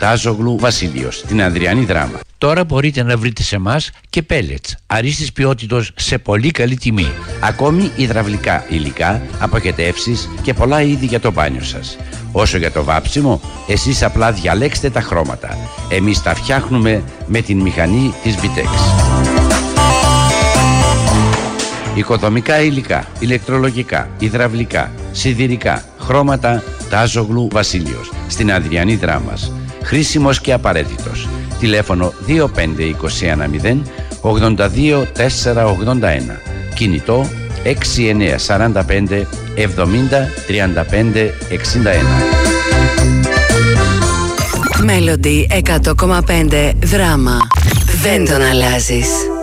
Τάζογλου Βασίλειος, στην Ανδριανή Δράμα. Τώρα μπορείτε να βρείτε σε εμάς και πέλετς αρίστης ποιότητος σε πολύ καλή τιμή. Ακόμη υδραυλικά υλικά, αποχετεύσεις και πολλά είδη για το μπάνιο σας. Όσο για το βάψιμο, εσείς απλά διαλέξτε τα χρώματα. Εμείς τα φτιάχνουμε με την μηχανή της Vitex. Οικοδομικά υλικά, ηλεκτρολογικά, υδραυλικά, σιδηρικά, χρώματα, Τάζογλου Βασίλειος, στην Ανδριανή Δράμας. Χρήσιμος και απαραίτητος. Τηλέφωνο 25210 82 481. Κινητό 6945 70 35 61. Melody 100,5 Δράμα. Δεν τον αλλάζεις.